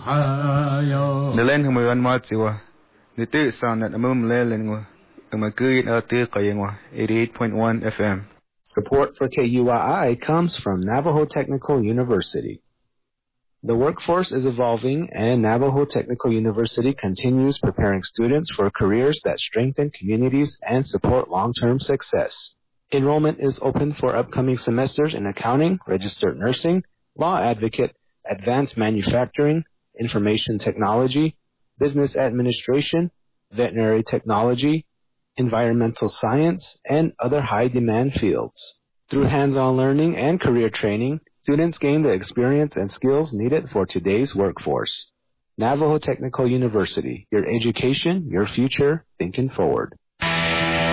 The land whom we run Matiwa, the third sound at the mum lelingwa, and my good out there 88.1 FM. Support for KUII comes from Navajo Technical University. The workforce is evolving, and Navajo Technical University continues preparing students for careers that strengthen communities and support long-term success. Enrollment is open for upcoming semesters in accounting, registered nursing, law advocate, advanced manufacturing, information technology, business administration, veterinary technology, environmental science, and other high-demand fields. Through hands-on learning and career training, students gain the experience and skills needed for today's workforce. Navajo Technical University, your education, your future, thinking forward.